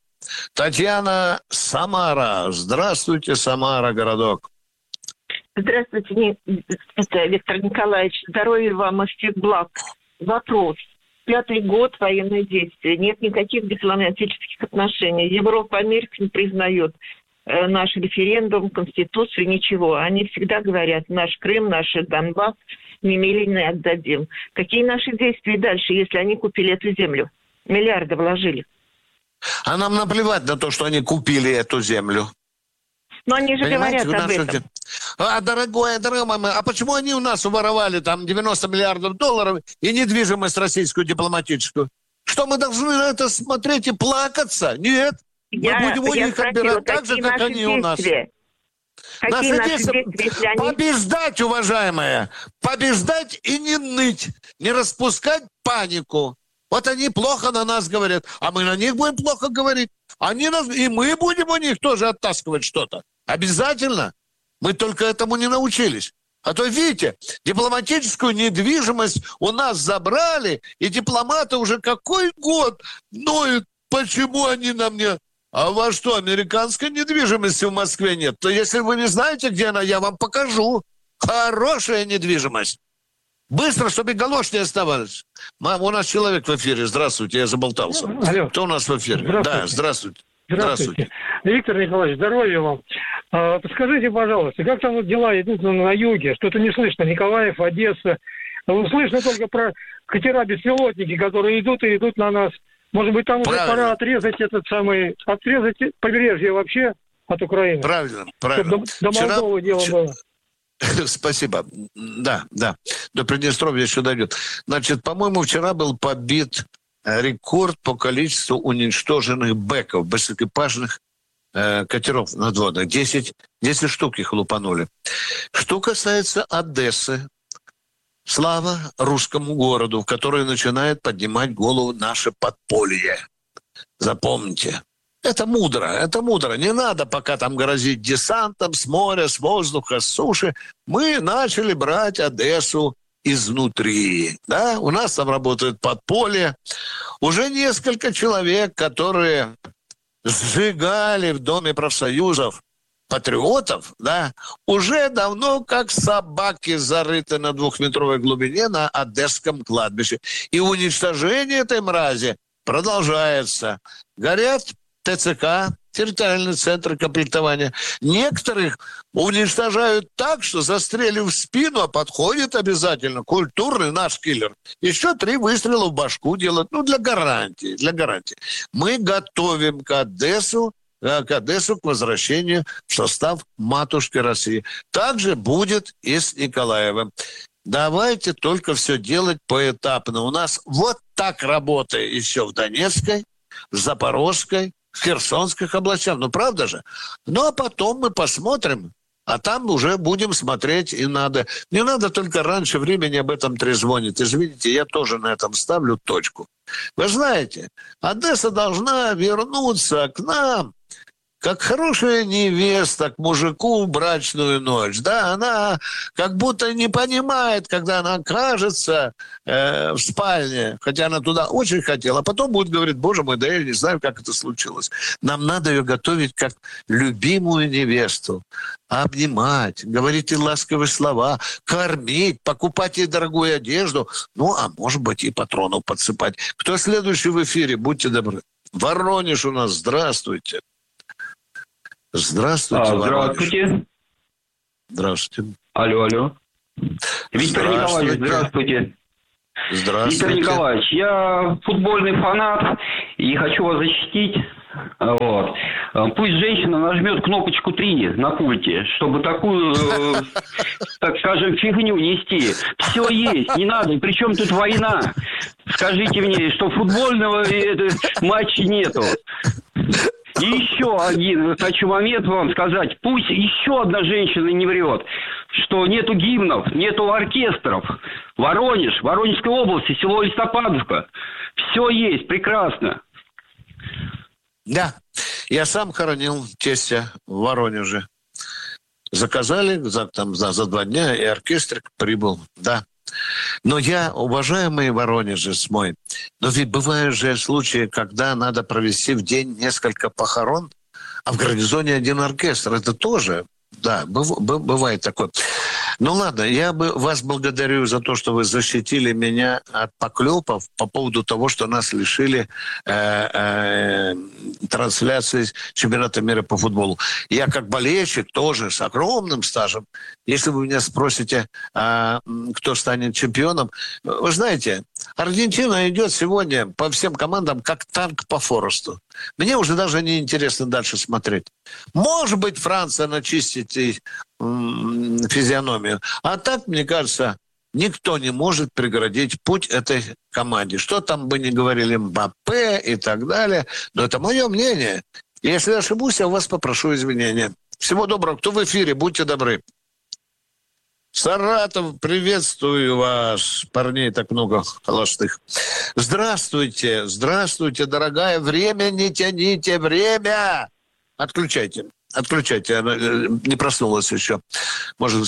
Татьяна, Самара. Здравствуйте, Самара, городок. Здравствуйте, это Виктор Николаевич. Здоровья вам и всех благ. Вопрос. 5-й год военных действий. Нет никаких дипломатических отношений. Европа, Америка не признает наш референдум, Конституцию, ничего. Они всегда говорят: наш Крым, наш Донбасс немедленно отдадим. Какие наши действия дальше, если они купили эту землю? Миллиарды вложили. А нам наплевать на то, что они купили эту землю. Но они же понимаете, говорят об этом. Дорогая мама, а почему они у нас уворовали там 90 миллиардов долларов и недвижимость российскую дипломатическую? Что, мы должны на это смотреть и плакаться? Нет. Мы будем у них отбирать так же, как они у нас. Наши действия побеждать, уважаемая. Побеждать и не ныть. Не распускать панику. Вот они плохо на нас говорят, а мы на них будем плохо говорить. И мы будем у них тоже оттаскивать что-то. Обязательно. Мы только этому не научились. А то, видите, дипломатическую недвижимость у нас забрали, и дипломаты уже какой год ноют, почему они нам не... А у вас что, американской недвижимости в Москве нет? То если вы не знаете, где она, я вам покажу. Хорошая недвижимость. Быстро, чтобы галош не оставались. Мам, у нас человек в эфире. Здравствуйте, я заболтался. Алло. Кто у нас в эфире? Здравствуйте. Да, здравствуйте. Здравствуйте. Виктор Николаевич, здоровья вам. Подскажите, пожалуйста, как там дела идут на юге? Что-то не слышно. Николаев, Одесса. Слышно только про катера-беспилотники, которые идут и идут на нас. Может быть, там уже пора отрезать отрезать побережье вообще от Украины. Правильно. До Молдовы дело было. Спасибо. Да. До Приднестровья еще дойдет. Значит, по-моему, вчера был побит рекорд по количеству уничтоженных бэков, беsekипажных катеров надводных. 10 штук их лупанули. Что касается Одессы, слава русскому городу, который начинает поднимать голову наше подполье. Запомните. Это мудро. Не надо пока там грозить десантом с моря, с воздуха, с суши. Мы начали брать Одессу изнутри. Да? У нас там работает подполье. Уже несколько человек, которые сжигали в Доме профсоюзов патриотов, да, уже давно как собаки зарыты на 2-метровой глубине на Одесском кладбище. И уничтожение этой мрази продолжается. Горят ТЦК, территориальный центр комплектования. Некоторых уничтожают так, что застрелив в спину, а подходит обязательно культурный наш киллер. Еще 3 выстрела в башку делают, для гарантии. Мы готовим к Одессу к возвращению в состав матушки России. Также будет и с Николаевым. Давайте только все делать поэтапно. У нас вот так работает еще в Донецкой, в Запорожской, в Херсонских областях. Ну, правда же? Ну, а потом мы посмотрим. А там уже будем смотреть, и надо. Не надо только раньше времени об этом трезвонить. Извините, я тоже на этом ставлю точку. Вы знаете, Одесса должна вернуться к нам, как хорошая невеста к мужику в брачную ночь. Да, она как будто не понимает, когда она окажется в спальне, хотя она туда очень хотела, а потом будет говорить: боже мой, да я не знаю, как это случилось. Нам надо ее готовить как любимую невесту. Обнимать, говорить ей ласковые слова, кормить, покупать ей дорогую одежду, ну, а может быть, и патронов подсыпать. Кто следующий в эфире? Будьте добры. Воронеж у нас, здравствуйте. Здравствуйте, здравствуйте. Здравствуйте. Алло. Виктор Николаевич, здравствуйте. Здравствуйте. Виктор Николаевич, я футбольный фанат и хочу вас защитить. Вот. Пусть женщина нажмет кнопочку 3 на пульте, чтобы такую, так скажем, фигню нести. Все есть, не надо. Причем тут война? Скажите мне, что футбольного матча нету. И еще один хочу момент вам сказать. Пусть еще одна женщина не врет, что нету гимнов, нету оркестров. Воронеж, Воронежской области, село Листопадовка. Все есть, прекрасно. Да, я сам хоронил тестя в Воронеже. Заказали за 2 дня, и оркестрик прибыл, да. Но я, уважаемый воронежец мой, но ведь бывают же случаи, когда надо провести в день несколько похорон, а в гарнизоне один оркестр. Это тоже, да, бывает такое. Ну ладно, я вас благодарю за то, что вы защитили меня от поклепов по поводу того, что нас лишили трансляции чемпионата мира по футболу. Я как болельщик тоже с огромным стажем. Если вы меня спросите, кто станет чемпионом, вы знаете, Аргентина идет сегодня по всем командам как танк по Форесту. Мне уже даже не интересно дальше смотреть. Может быть, Франция начистит физиономию. А так, мне кажется, никто не может преградить путь этой команде. Что там бы ни говорили Мбаппе и так далее. Но это мое мнение. Если ошибусь, я у вас попрошу извинения. Всего доброго. Кто в эфире? Будьте добры. Саратов, приветствую вас. Парней так много холостых. Здравствуйте, здравствуйте, дорогая. Время не тяните, время. Отключайте, она не проснулась еще. Может,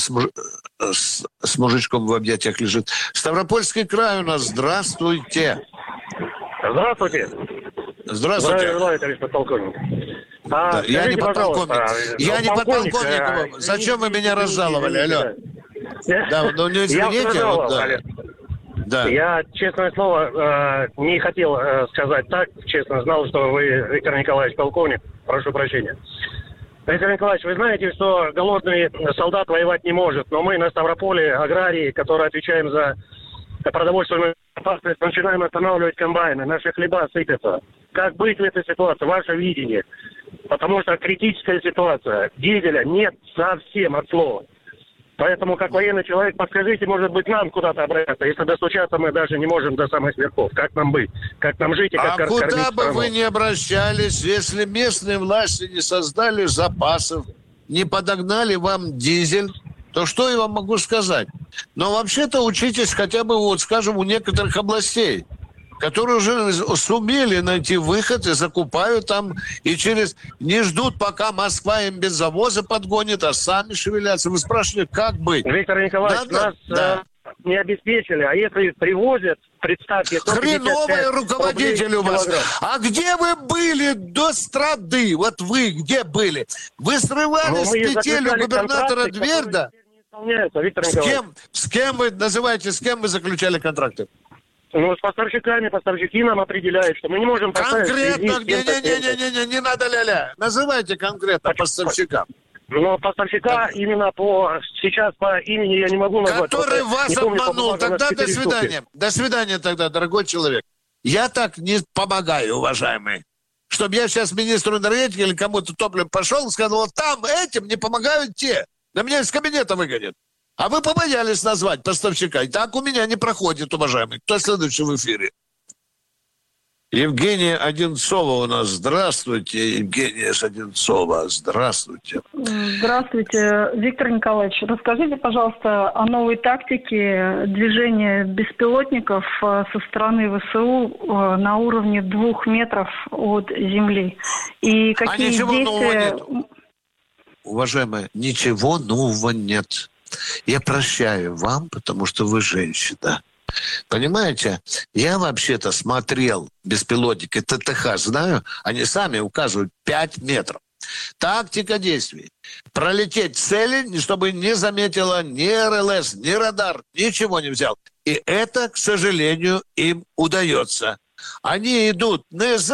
с мужичком в объятиях лежит. Ставропольский край у нас, здравствуйте. Здравствуйте. Здравствуйте. Здравия, товарищ подполковник. Да, я не подполковник. Я не подполковник. Зачем вы меня разжаловали? Алло. Да, ну не извините. Вот, да. Да. Я, честное слово, не хотел сказать так. Честно, знал, что вы, Виктор Николаевич, полковник. Прошу прощения. Виктор Николаевич, вы знаете, что голодный солдат воевать не может, но мы на Ставрополе, аграрии, которые отвечаем за продовольственную безопасность, начинаем останавливать комбайны, наши хлеба сыпятся. Как быть в этой ситуации? Ваше видение. Потому что критическая ситуация. Дизеля нет совсем от слова. Поэтому, как военный человек, подскажите, может быть, нам куда-то обратиться. Если достучаться мы даже не можем до самых верхов. Как нам быть? Как нам жить и как кормить страну? А куда бы вы ни обращались, если местные власти не создали запасов, не подогнали вам дизель, то что я вам могу сказать? Но вообще-то учитесь хотя бы, вот, скажем, у некоторых областей, которые уже сумели найти выход и закупают там, и не ждут, пока Москва им бензовозы подгонит, а сами шевелятся. Вы спрашиваете, как быть? Виктор Николаевич, нас не обеспечили, а если привозят, представьте... Хреновые руководители у вас. А где вы были до страды? Вот вы где были? Вы срывали с петель у губернатора Дверда? С кем вы называете, с кем вы заключали контракты? Ну, с поставщиками, поставщики нам определяют, что мы не можем поставить... Конкретно, не надо ля-ля. Называйте конкретно поставщика. Но поставщика именно сейчас по имени я не могу назвать. Который вас обманул. Тогда до свидания. До свидания тогда, дорогой человек. Я так не помогаю, уважаемый. Чтобы я сейчас министру энергетики или кому-то топливо пошел и сказал, вот там этим не помогают те. Да меня из кабинета выгонят. А вы побоялись назвать поставщика. И так у меня не проходит, уважаемый. Кто следующий в эфире? Евгения Одинцова у нас. Здравствуйте, Евгения Одинцова. Здравствуйте. Здравствуйте, Виктор Николаевич. Расскажите, пожалуйста, о новой тактике движения беспилотников со стороны ВСУ на уровне 2 метров от земли. И какие действия... Уважаемые, ничего нового нет. Я прощаю вам, потому что вы женщина. Понимаете, я вообще-то смотрел беспилотники ТТХ, знаю, они сами указывают 5 метров. Тактика действий. Пролететь цели, чтобы не заметила ни РЛС, ни радар, ничего не взял. И это, к сожалению, им удается. Они идут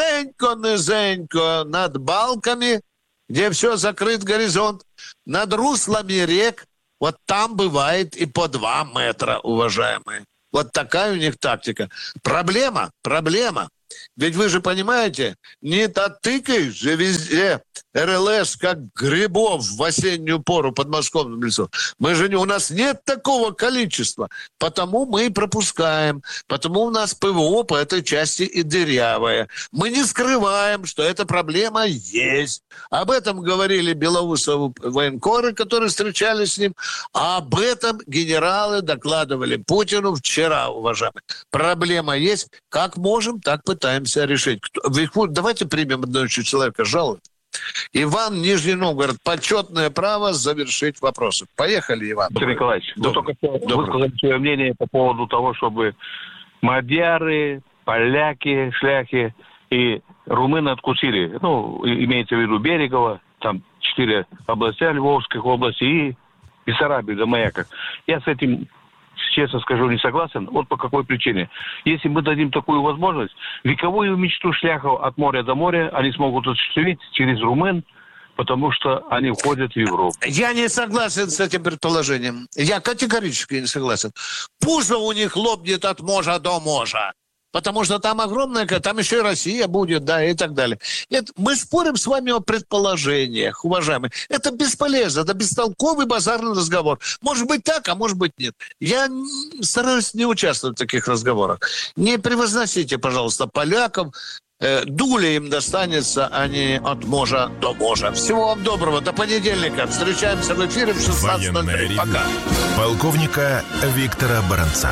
низенько над балками, где все закрыт горизонт, над руслами рек. Вот там бывает и по 2 метра, уважаемые. Вот такая у них тактика. Проблема. Ведь вы же понимаете, не дотыкаешь же везде РЛС, как грибов в осеннюю пору в подмосковном лесу. У нас нет такого количества. Потому мы и пропускаем. Потому у нас ПВО по этой части и дырявое. Мы не скрываем, что эта проблема есть. Об этом говорили белоусовы военкоры, которые встречались с ним. А об этом генералы докладывали Путину вчера, уважаемые. Проблема есть. Как можем, так пытаемся решить. Давайте примем одного человека, жалует. Иван, Нижний Новгород. Почетное право завершить вопросы. Поехали, Иван. Виктор Николаевич, вы только что высказали свое мнение по поводу того, чтобы мадьяры, поляки, шляхи и румыны откусили. Имеется в виду Берегово, там 4 области, Львовских областей и Бессарабию до Маяка. Я с этим, честно скажу, не согласен. Вот по какой причине. Если мы дадим такую возможность, вековую мечту шляхов от моря до моря они смогут осуществить через румын, потому что они входят в Европу. Я не согласен с этим предположением. Я категорически не согласен. Пузо у них лопнет от моря до моря. Потому что там огромная, там еще и Россия будет, да, и так далее. Мы спорим с вами о предположениях, уважаемые. Это бесполезно, это бестолковый базарный разговор. Может быть так, а может быть нет. Я стараюсь не участвовать в таких разговорах. Не превозносите, пожалуйста, поляков. Дуля им достанется, а не от моря до моря. Всего вам доброго, до понедельника. Встречаемся в эфире в 16:03. Пока. Полковника Виктора Баранца.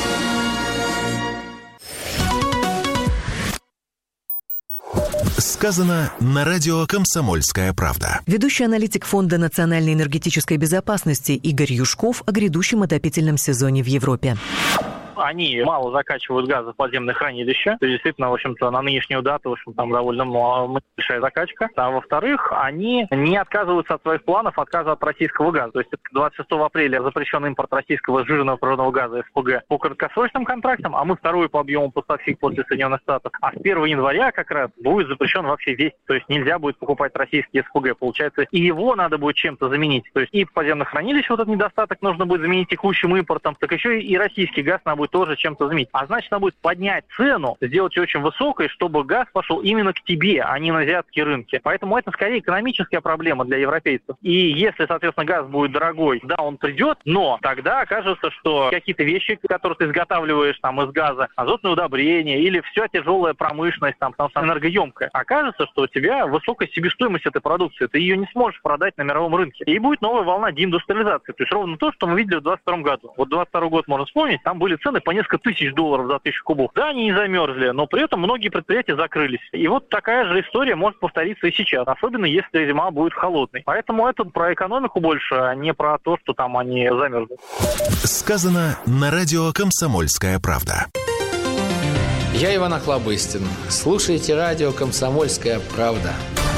Сказано на радио «Комсомольская правда». Ведущий аналитик Фонда национальной энергетической безопасности Игорь Юшков о грядущем отопительном сезоне в Европе. Они мало закачивают газа в подземные хранилища. То есть, действительно, в общем-то, на нынешнюю дату, в общем, там довольно большая закачка. А во-вторых, они не отказываются от своих планов отказа от российского газа. То есть, 26 апреля запрещен импорт российского сжиженного природного газа СПГ по краткосрочным контрактам, а мы второй по объему поставщик после Соединенных Штатов. А с 1 января как раз будет запрещен вообще весь. То есть, нельзя будет покупать российский СПГ. Получается, и его надо будет чем-то заменить. То есть, и в подземных хранилищах вот этот недостаток нужно будет заменить текущим импортом, так еще и российский газ надо будет тоже чем-то заменить. А значит, надо будет поднять цену, сделать ее очень высокой, чтобы газ пошел именно к тебе, а не на азиатские рынки. Поэтому это скорее экономическая проблема для европейцев. И если, соответственно, газ будет дорогой, да, он придет, но тогда окажется, что какие-то вещи, которые ты изготавливаешь там из газа, азотные удобрения или вся тяжелая промышленность, там, потому что энергоемкая, окажется, что у тебя высокая себестоимость этой продукции, ты ее не сможешь продать на мировом рынке. И будет новая волна деиндустриализации. То есть ровно то, что мы видели в 2022 году. Вот 2022 год можно вспомнить, там были цены по несколько тысяч долларов за 1000 кубов. Да, они не замерзли, но при этом многие предприятия закрылись. И вот такая же история может повториться и сейчас, особенно если зима будет холодной. Поэтому это про экономику больше, а не про то, что там они замерзли. Сказано на радио «Комсомольская правда». Я Иван Охлобыстин. Слушайте радио «Комсомольская правда».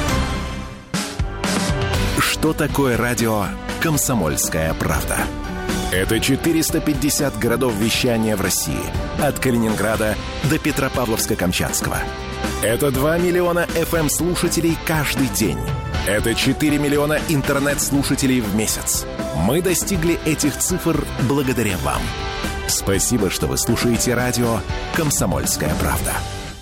Что такое радио «Комсомольская правда»? Это 450 городов вещания в России. От Калининграда до Петропавловска-Камчатского. Это 2 миллиона FM-слушателей каждый день. Это 4 миллиона интернет-слушателей в месяц. Мы достигли этих цифр благодаря вам. Спасибо, что вы слушаете радио «Комсомольская правда».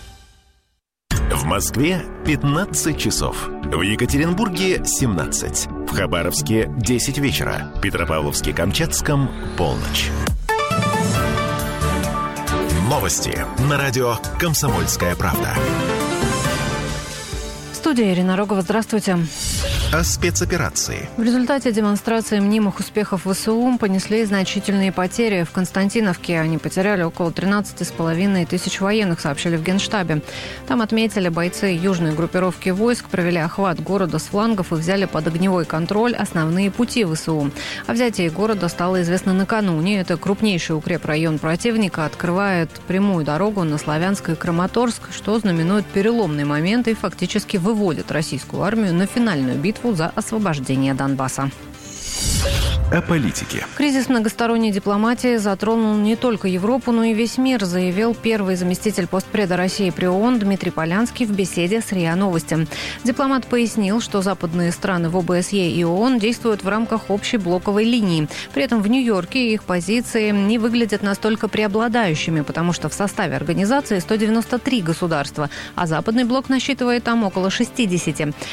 В Москве 15 часов. В Екатеринбурге 17. В Хабаровске 10 вечера. В Петропавловске-Камчатском полночь. Новости на радио «Комсомольская правда». Студия Ирина Рогова. Здравствуйте. О спецоперации. В результате демонстрации мнимых успехов ВСУ понесли значительные потери. В Константиновке они потеряли около 13,5 тысяч военных, сообщили в Генштабе. Там отметили, бойцы южной группировки войск провели охват города с флангов и взяли под огневой контроль основные пути ВСУ. О взятии города стало известно накануне. Это крупнейший укрепрайон противника, открывает прямую дорогу на Славянск и Краматорск, что знаменует переломный момент и фактически выводит российскую армию на финальную битву за освобождение Донбасса. О политике. Кризис многосторонней дипломатии затронул не только Европу, но и весь мир, заявил первый заместитель постпреда России при ООН Дмитрий Полянский в беседе с РИА Новости. Дипломат пояснил, что западные страны в ОБСЕ и ООН действуют в рамках общей блоковой линии. При этом в Нью-Йорке их позиции не выглядят настолько преобладающими, потому что в составе организации 193 государства, а западный блок насчитывает там около 60.